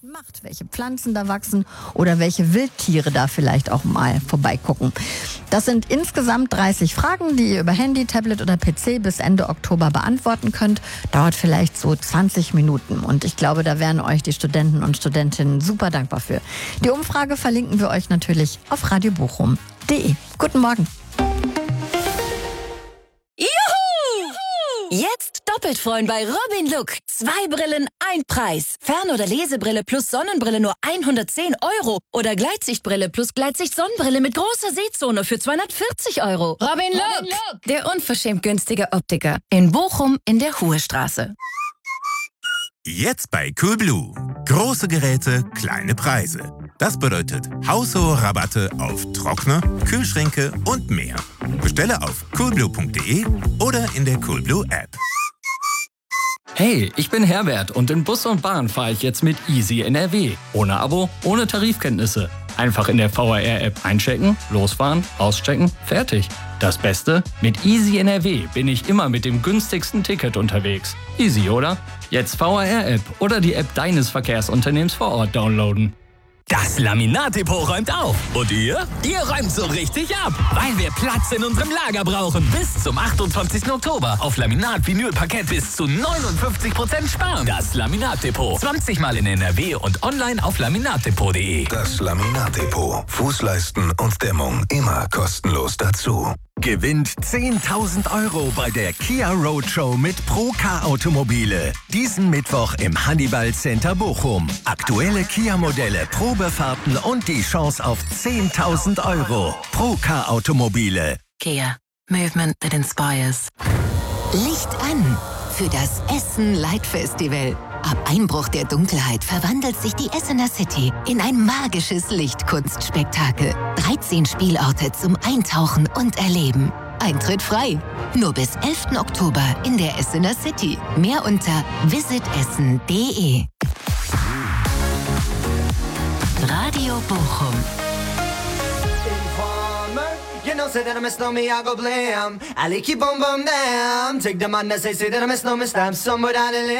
macht, welche Pflanzen da wachsen oder welche Wildtiere da vielleicht auch mal vorbeigucken. Das sind insgesamt 30 Fragen, die ihr über Handy, Tablet oder PC bis Ende Oktober beantworten könnt. Dauert vielleicht so 20 Minuten und ich glaube, da wären euch die Studenten und Studentinnen super dankbar für. Die Umfrage verlinken wir euch natürlich auf radiobochum.de. Guten Morgen. Jetzt doppelt freuen bei Robin Look. 2 Brillen, 1 Preis. Fern- oder Lesebrille plus Sonnenbrille nur 110 €. Oder Gleitsichtbrille plus Gleitsicht-Sonnenbrille mit großer Sehzone für 240 €. Robin Look, der unverschämt günstige Optiker. In Bochum in der Hohestraße. Jetzt bei Coolblue. Große Geräte, kleine Preise. Das bedeutet haushohe Rabatte auf Trockner, Kühlschränke und mehr. Bestelle auf coolblue.de oder in der Coolblue App. Hey, ich bin Herbert und in Bus und Bahn fahre ich jetzt mit Easy NRW. Ohne Abo, ohne Tarifkenntnisse. Einfach in der VRR-App einchecken, losfahren, auschecken, fertig. Das Beste? Mit Easy NRW bin ich immer mit dem günstigsten Ticket unterwegs. Easy, oder? Jetzt VRR-App oder die App deines Verkehrsunternehmens vor Ort downloaden. Das Laminat-Depot räumt auf. Und ihr? Ihr räumt so richtig ab, weil wir Platz in unserem Lager brauchen. Bis zum 28. Oktober auf Laminat-Vinyl-Parkett bis zu 59% sparen. Das Laminat-Depot. 20 Mal in NRW und online auf laminatdepot.de. Das Laminat-Depot. Fußleisten und Dämmung immer kostenlos dazu. Gewinnt 10.000 € bei der Kia Roadshow mit Procar Automobile. Diesen Mittwoch im Hannibal Center Bochum. Aktuelle Kia-Modelle, Probefahrten und die Chance auf 10.000 €. Procar Automobile. Kia. Movement that inspires. Licht an für das Essen Light Festival. Ab Einbruch der Dunkelheit verwandelt sich die Essener City in ein magisches Lichtkunstspektakel. 13 Spielorte zum Eintauchen und Erleben. Eintritt frei. Nur bis 11. Oktober in der Essener City. Mehr unter visitessen.de. Radio Bochum. You know, say that I miss no me, I go blam. I like keep on bum down. Take the man that say that I miss no me, stamp somewhere down the lane.